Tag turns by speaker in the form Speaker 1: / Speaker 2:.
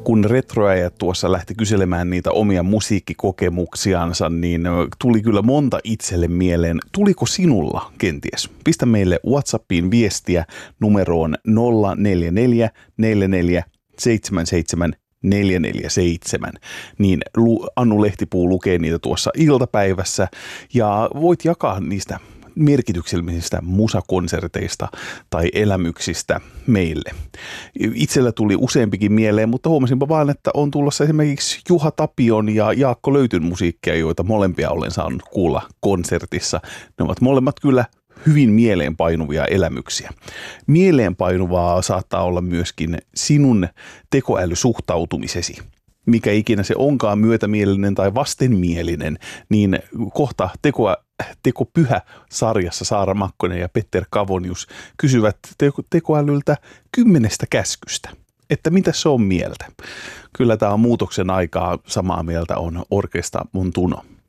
Speaker 1: Kun retroäijät tuossa lähti kyselemään niitä omia musiikkikokemuksiansa, niin tuli kyllä monta itselle mieleen. Tuliko sinulla kenties? Pistä meille WhatsAppiin viestiä numeroon 044 44 77 447, niin Annu Lehtipuu lukee niitä tuossa iltapäivässä ja voit jakaa niistä merkityksellisistä musakonserteista tai elämyksistä meille. Itsellä tuli useampikin mieleen, mutta huomasinpa vaan, että on tulossa esimerkiksi Juha Tapion ja Jaakko Löytyn musiikkia, joita molempia olen saanut kuulla konsertissa. Ne ovat molemmat kyllä hyvin mieleenpainuvia elämyksiä. Mieleenpainuvaa saattaa olla myöskin sinun tekoälysuhtautumisesi. Mikä ikinä se onkaan, myötämielinen tai vastenmielinen, niin kohta Tekopyhä-sarjassa Saara Makkonen ja Petter Kavonius kysyvät tekoälyltä 10 käskystä, että mitä se on mieltä. Kyllä tämä on muutoksen aikaa, samaa mieltä on Orkesta Montuno.